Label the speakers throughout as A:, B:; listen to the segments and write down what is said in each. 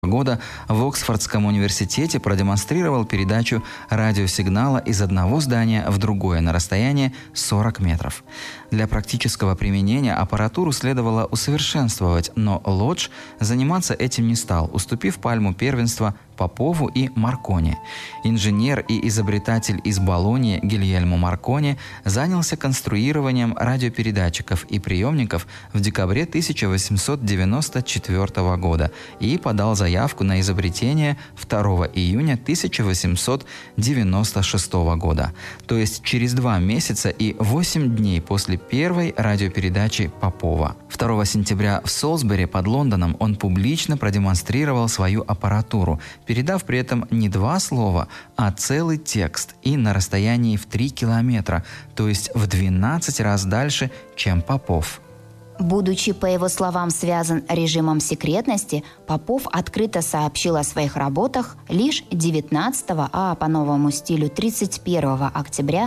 A: года в Оксфордском университете продемонстрировал передачу радиосигнала из одного здания в другое на расстоянии 40 метров. Для практического применения аппаратуру следовало усовершенствовать, но Лодж заниматься этим не стал, уступив пальму первенства Попову и Маркони. Инженер и изобретатель из Болоньи Гильельмо Маркони занялся конструированием радиопередатчиков и приемников в декабре 1894 года и подал заявку на изобретение 2 июня 1896 года, то есть через 2 месяца и 8 дней после первой радиопередачи Попова. 2 сентября в Солсбери под Лондоном он публично продемонстрировал свою аппаратуру, передав при этом не 2 слова, а целый текст и на расстоянии в 3 километра, то есть в 12 раз дальше, чем Попов.
B: Будучи, по его словам, связан режимом секретности, Попов открыто сообщил о своих работах лишь 19, а по новому стилю 31 октября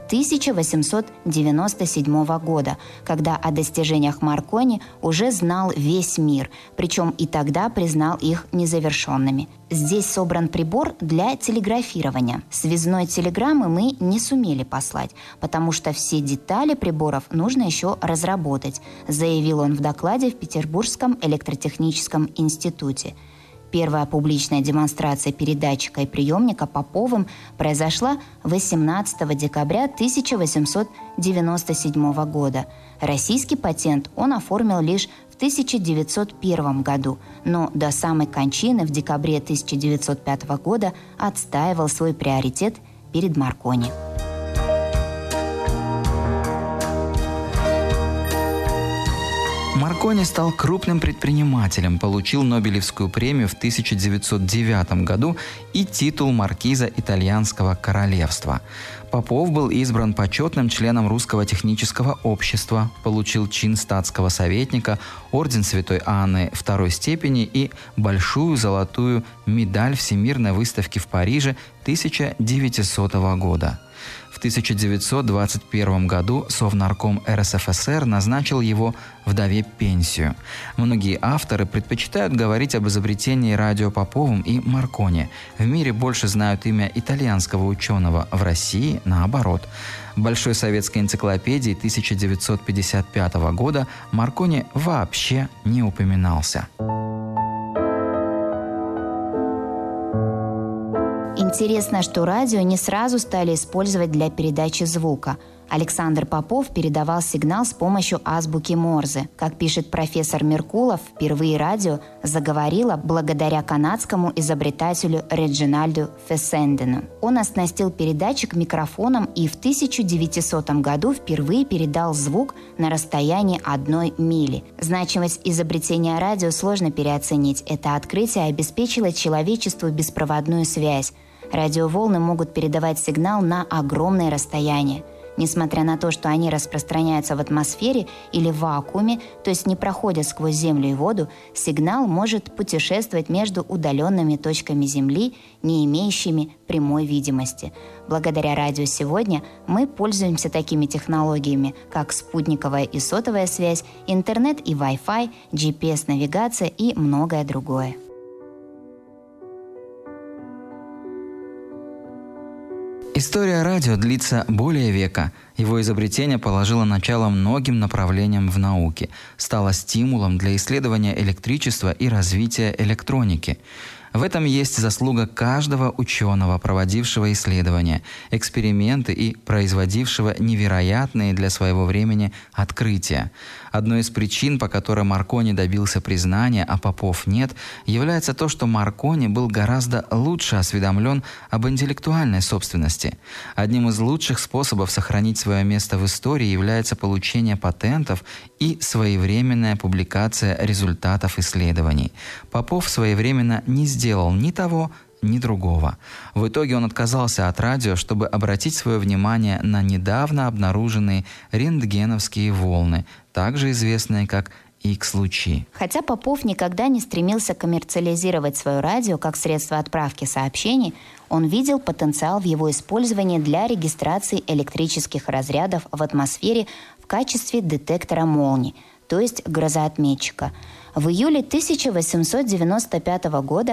B: 1897 года, когда о достижениях Маркони уже знал весь мир, причем и тогда признал их незавершенными. Здесь собран прибор для телеграфирования. Связной телеграммы мы не сумели послать, потому что все детали приборов нужно еще разработать, заявил он в докладе в Петербургском электротехническом институте. Первая публичная демонстрация передатчика и приемника Поповым произошла 18 декабря 1897 года. Российский патент он оформил лишь в 1901 году, но до самой кончины в декабре 1905 года отстаивал свой приоритет перед Маркони.
A: Маркони стал крупным предпринимателем, получил Нобелевскую премию в 1909 году и титул маркиза Итальянского королевства. Попов был избран почетным членом Русского технического общества, получил чин статского советника, орден Святой Анны II степени и большую золотую медаль Всемирной выставки в Париже 1900 года. В 1921 году Совнарком РСФСР назначил его вдове пенсию. Многие авторы предпочитают говорить об изобретении радио Поповым и Маркони. В мире больше знают имя итальянского ученого, в России наоборот. В Большой советской энциклопедии 1955 года Маркони вообще не упоминался.
B: Интересно, что радио не сразу стали использовать для передачи звука. Александр Попов передавал сигнал с помощью азбуки Морзе. Как пишет профессор Меркулов, впервые радио заговорило благодаря канадскому изобретателю Реджинальду Фессендену. Он оснастил передатчик микрофоном и в 1900 году впервые передал звук на расстоянии 1 мили. Значимость изобретения радио сложно переоценить. Это открытие обеспечило человечеству беспроводную связь. Радиоволны могут передавать сигнал на огромные расстояния. Несмотря на то, что они распространяются в атмосфере или в вакууме, то есть не проходят сквозь землю и воду, сигнал может путешествовать между удаленными точками Земли, не имеющими прямой видимости. Благодаря радио сегодня мы пользуемся такими технологиями, как спутниковая и сотовая связь, интернет и Wi-Fi, GPS-навигация и многое другое.
A: История радио длится более века. Его изобретение положило начало многим направлениям в науке, стало стимулом для исследования электричества и развития электроники. В этом есть заслуга каждого ученого, проводившего исследования, эксперименты и производившего невероятные для своего времени открытия. Одной из причин, по которой Маркони добился признания, а Попов нет, является то, что Маркони был гораздо лучше осведомлен об интеллектуальной собственности. Одним из лучших способов сохранить свое место в истории является получение патентов и своевременная публикация результатов исследований. Попов своевременно не сделал ни того, ни другого. В итоге он отказался от радио, чтобы обратить свое внимание на недавно обнаруженные рентгеновские волны, также известные как Х-лучи.
B: Хотя Попов никогда не стремился коммерциализировать свое радио как средство отправки сообщений, он видел потенциал в его использовании для регистрации электрических разрядов в атмосфере в качестве детектора молний, то есть грозоотметчика. В июле 1895 года